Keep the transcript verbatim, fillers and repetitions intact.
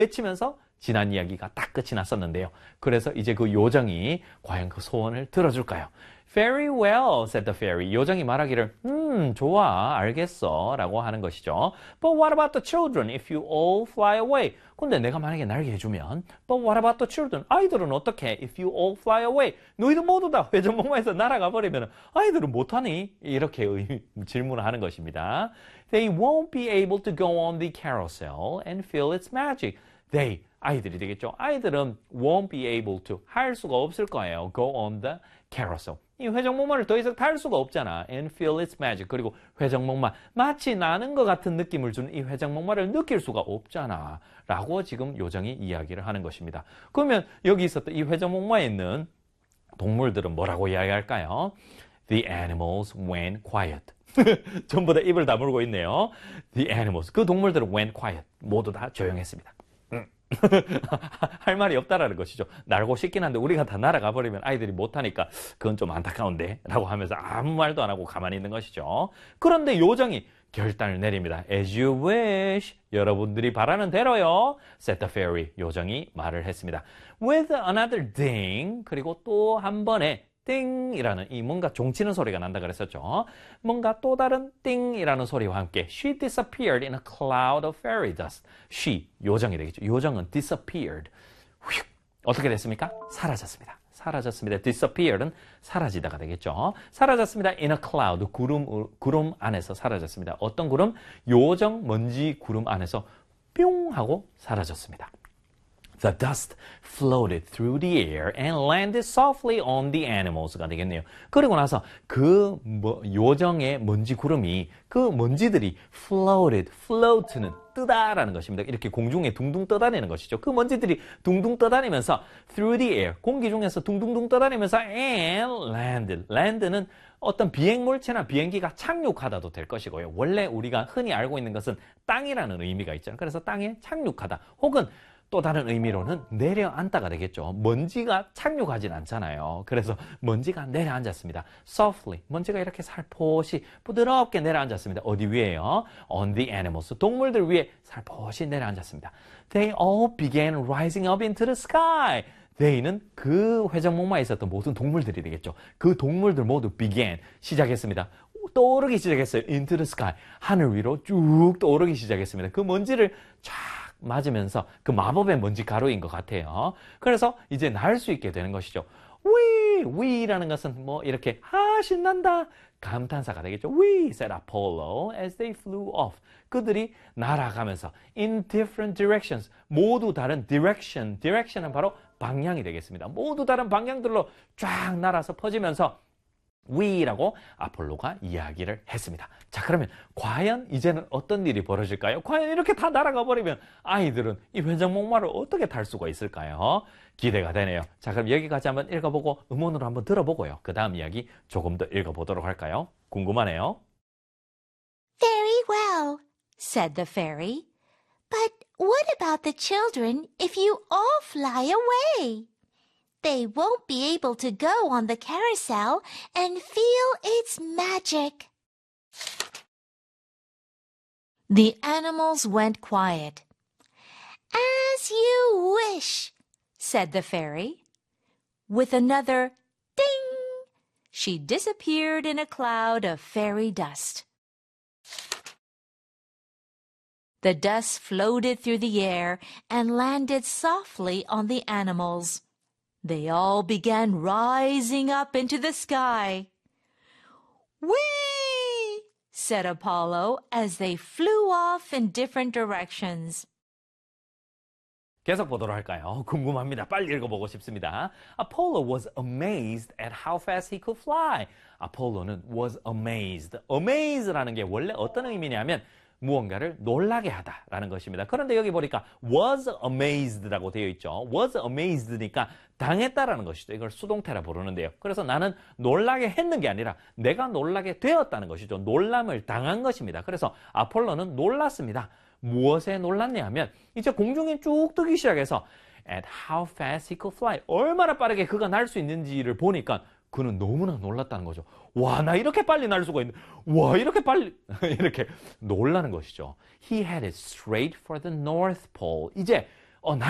외치면서 지난 이야기가 딱 끝이 났었는데요. 그래서 이제 그 요정이 과연 그 소원을 들어줄까요? Very well, said the fairy. 요정이 말하기를 음, 좋아, 알겠어 라고 하는 것이죠. But what about the children if you all fly away? 근데 내가 만약에 날게 해주면 But what about the children? 아이들은 어떻게 if you all fly away? 너희들 모두 다 회전목마에서 날아가 버리면 아이들은 못하니? 이렇게 질문을 하는 것입니다. They won't be able to go on the carousel and feel its magic. They, 아이들이 되겠죠. 아이들은 won't be able to, 할 수가 없을 거예요. Go on the carousel. 이 회전목마를 더 이상 탈 수가 없잖아. And feel its magic. 그리고 회전목마, 마치 나는 것 같은 느낌을 주는 이 회전목마를 느낄 수가 없잖아. 라고 지금 요정이 이야기를 하는 것입니다. 그러면 여기 있었던 이 회전목마에 있는 동물들은 뭐라고 이야기할까요? The animals went quiet. 전부 다 입을 다물고 있네요. The animals. 그 동물들은 went quiet. 모두 다 조용했습니다. 할 말이 없다라는 것이죠. 날고 싶긴 한데 우리가 다 날아가 버리면 아이들이 못하니까 그건 좀 안타까운데 라고 하면서 아무 말도 안 하고 가만히 있는 것이죠. 그런데 요정이 결단을 내립니다. As you wish. 여러분들이 바라는 대로요. Said the fairy. 요정이 말을 했습니다. With another ding. 그리고 또 한 번에 띵이라는 이 뭔가 종치는 소리가 난다 그랬었죠. 뭔가 또 다른 띵이라는 소리와 함께 She disappeared in a cloud of fairy dust. She, 요정이 되겠죠. 요정은 disappeared. 휙, 어떻게 됐습니까? 사라졌습니다. 사라졌습니다. disappeared는 사라지다가 되겠죠. 사라졌습니다. in a cloud, 구름, 구름 안에서 사라졌습니다. 어떤 구름? 요정 먼지 구름 안에서 뿅 하고 사라졌습니다. The dust floated through the air and landed softly on the animals가 되겠네요. 그리고 나서 그 뭐 요정의 먼지 구름이 그 먼지들이 floated, float는 뜨다라는 것입니다. 이렇게 공중에 둥둥 떠다니는 것이죠. 그 먼지들이 둥둥 떠다니면서 through the air, 공기 중에서 둥둥둥 떠다니면서 and landed. land는 어떤 비행물체나 비행기가 착륙하다도 될 것이고요. 원래 우리가 흔히 알고 있는 것은 땅이라는 의미가 있잖아요. 그래서 땅에 착륙하다 혹은 또 다른 의미로는 내려앉다가 되겠죠. 먼지가 착륙하진 않잖아요. 그래서 먼지가 내려앉았습니다. Softly, 먼지가 이렇게 살포시 부드럽게 내려앉았습니다. 어디 위에요? On the animals, 동물들 위에 살포시 내려앉았습니다. They all began rising up into the sky. They는 그 회전목마에 있었던 모든 동물들이 되겠죠. 그 동물들 모두 began, 시작했습니다. 떠오르기 시작했어요. Into the sky, 하늘 위로 쭉 떠오르기 시작했습니다. 그 먼지를 쫙 맞으면서 그 마법의 먼지 가루인 것 같아요. 그래서 이제 날 수 있게 되는 것이죠. We, we라는 것은 뭐 이렇게 아 신난다 감탄사가 되겠죠. We, said Apollo as they flew off. 그들이 날아가면서 in different directions, 모두 다른 direction, direction은 바로 방향이 되겠습니다. 모두 다른 방향들로 쫙 날아서 퍼지면서 we라고 아폴로가 이야기를 했습니다. 자, 그러면 과연 이제는 어떤 일이 벌어질까요? 과연 이렇게 다 날아가 버리면 아이들은 이 회전목마를 어떻게 탈 수가 있을까요? 기대가 되네요. 자, 그럼 여기까지 한번 읽어보고 음원으로 한번 들어보고요. 그 다음 이야기 조금 더 읽어보도록 할까요? 궁금하네요. Very well, said the fairy. But what about the children if you all fly away? They won't be able to go on the carousel and feel its magic. The animals went quiet. As you wish, said the fairy. With another ding, she disappeared in a cloud of fairy dust. The dust floated through the air and landed softly on the animals. They all began rising up into the sky. Whee! said Apollo as they flew off in different directions. 계속 보도록 할까요? 궁금합니다. 빨리 읽어보고 싶습니다. Apollo was amazed at how fast he could fly. 아폴로는 was amazed. Amaze라는 게 원래 어떤 의미냐면 무언가를 놀라게 하다라는 것입니다. 그런데 여기 보니까 was amazed라고 되어 있죠. was amazed니까 당했다라는 것이죠. 이걸 수동태라 부르는데요. 그래서 나는 놀라게 했는 게 아니라 내가 놀라게 되었다는 것이죠. 놀람을 당한 것입니다. 그래서 아폴로는 놀랐습니다. 무엇에 놀랐냐 하면 이제 공중에 쭉 뜨기 시작해서 at how fast he could fly. 얼마나 빠르게 그가 날 수 있는지를 보니까 그는 너무나 놀랐다는 거죠. 와, 나 이렇게 빨리 날 수가 있는, 와, 이렇게 빨리, 이렇게 놀라는 것이죠. He headed straight for the North Pole. 이제 어,